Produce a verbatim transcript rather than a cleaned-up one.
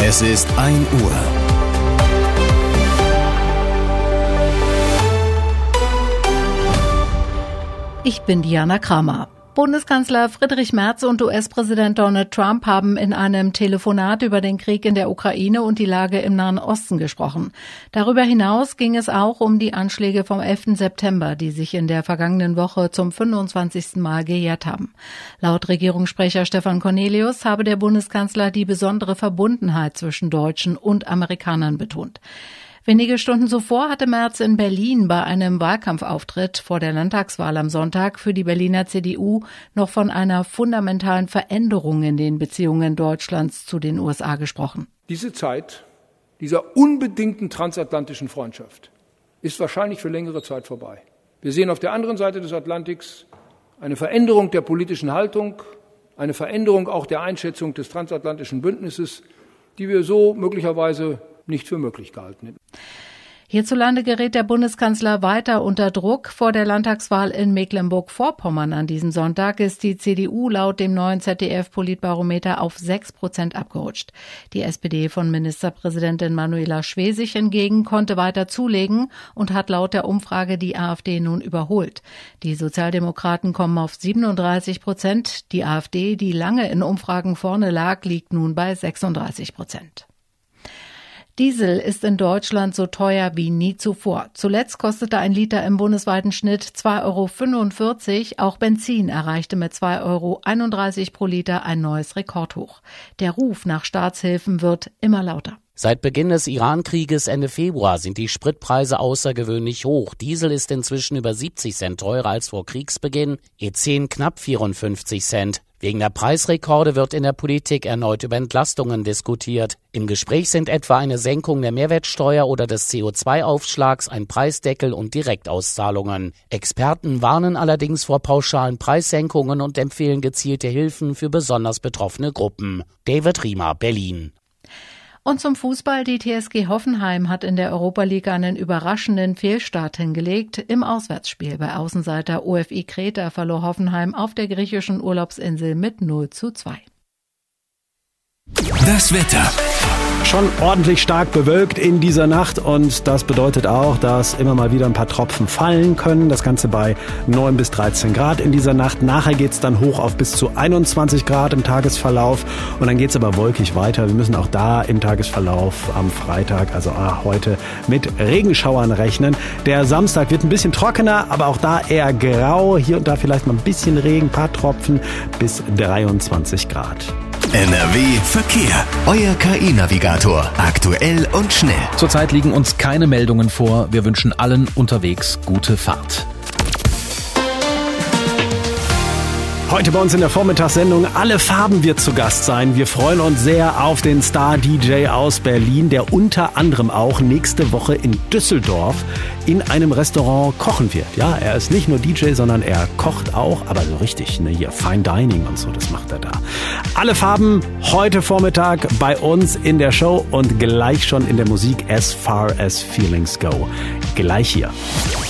Es ist ein Uhr. Ich bin Diana Kramer. Bundeskanzler Friedrich Merz und U S-Präsident Donald Trump haben in einem Telefonat über den Krieg in der Ukraine und die Lage im Nahen Osten gesprochen. Darüber hinaus ging es auch um die Anschläge vom elften September, die sich in der vergangenen Woche zum fünfundzwanzigsten Mal gejährt haben. Laut Regierungssprecher Stefan Cornelius habe der Bundeskanzler die besondere Verbundenheit zwischen Deutschen und Amerikanern betont. Wenige Stunden zuvor hatte Merz in Berlin bei einem Wahlkampfauftritt vor der Landtagswahl am Sonntag für die Berliner C D U noch von einer fundamentalen Veränderung in den Beziehungen Deutschlands zu den U S A gesprochen. Diese Zeit dieser unbedingten transatlantischen Freundschaft ist wahrscheinlich für längere Zeit vorbei. Wir sehen auf der anderen Seite des Atlantiks eine Veränderung der politischen Haltung, eine Veränderung auch der Einschätzung des transatlantischen Bündnisses, die wir so möglicherweise nicht für möglich gehalten hätten. Hierzulande gerät der Bundeskanzler weiter unter Druck. Vor der Landtagswahl in Mecklenburg-Vorpommern an diesem Sonntag ist die C D U laut dem neuen Z D F-Politbarometer auf sechs Prozent abgerutscht. Die S P D von Ministerpräsidentin Manuela Schwesig hingegen konnte weiter zulegen und hat laut der Umfrage die AfD nun überholt. Die Sozialdemokraten kommen auf siebenunddreißig Prozent. Die AfD, die lange in Umfragen vorne lag, liegt nun bei sechsunddreißig Prozent. Diesel ist in Deutschland so teuer wie nie zuvor. Zuletzt kostete ein Liter im bundesweiten Schnitt zwei Euro fünfundvierzig. Auch Benzin erreichte mit zwei Euro einunddreißig pro Liter ein neues Rekordhoch. Der Ruf nach Staatshilfen wird immer lauter. Seit Beginn des Iran-Krieges Ende Februar sind die Spritpreise außergewöhnlich hoch. Diesel ist inzwischen über siebzig Cent teurer als vor Kriegsbeginn, E zehn knapp vierundfünfzig Cent. Wegen der Preisrekorde wird in der Politik erneut über Entlastungen diskutiert. Im Gespräch sind etwa eine Senkung der Mehrwertsteuer oder des C O zwei Aufschlags, ein Preisdeckel und Direktauszahlungen. Experten warnen allerdings vor pauschalen Preissenkungen und empfehlen gezielte Hilfen für besonders betroffene Gruppen. David Riemer, Berlin. Und zum Fußball, die T S G Hoffenheim hat in der Europa League einen überraschenden Fehlstart hingelegt. Im Auswärtsspiel bei Außenseiter O F I Kreta verlor Hoffenheim auf der griechischen Urlaubsinsel mit null zu zwei. Das Wetter. Schon ordentlich stark bewölkt in dieser Nacht und das bedeutet auch, dass immer mal wieder ein paar Tropfen fallen können. Das Ganze bei neun bis dreizehn Grad in dieser Nacht. Nachher geht's dann hoch auf bis zu einundzwanzig Grad im Tagesverlauf und dann geht's aber wolkig weiter. Wir müssen auch da im Tagesverlauf am Freitag, also heute, mit Regenschauern rechnen. Der Samstag wird ein bisschen trockener, aber auch da eher grau. Hier und da vielleicht mal ein bisschen Regen, ein paar Tropfen bis dreiundzwanzig Grad. N R W Verkehr. Euer K I-Navigator. Aktuell und schnell. Zurzeit liegen uns keine Meldungen vor. Wir wünschen allen unterwegs gute Fahrt. Heute bei uns in der Vormittagssendung Alle Farben wird zu Gast sein. Wir freuen uns sehr auf den Star-D J aus Berlin, der unter anderem auch nächste Woche in Düsseldorf in einem Restaurant kochen wird. Ja, er ist nicht nur D J, sondern er kocht auch, aber so richtig, ne, hier Fine Dining und so, das macht er da. Alle Farben heute Vormittag bei uns in der Show und gleich schon in der Musik As Far As Feelings Go. Gleich hier.